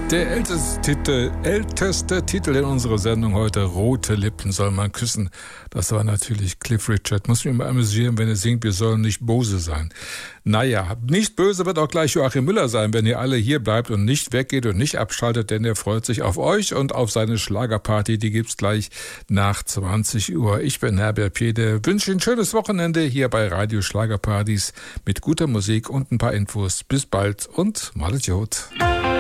Der älteste Titel in unserer Sendung heute, Rote Lippen soll man küssen. Das war natürlich Cliff Richard. Muss mich mal amüsieren, wenn er singt, wir sollen nicht böse sein. Naja, nicht böse wird auch gleich Joachim Müller sein, wenn ihr alle hier bleibt und nicht weggeht und nicht abschaltet, denn er freut sich auf euch und auf seine Schlagerparty. Die gibt's gleich nach 20 Uhr. Ich bin Herbert Pede, wünsche Ihnen ein schönes Wochenende hier bei Radio Schlagerpartys mit guter Musik und ein paar Infos. Bis bald und malet Jod.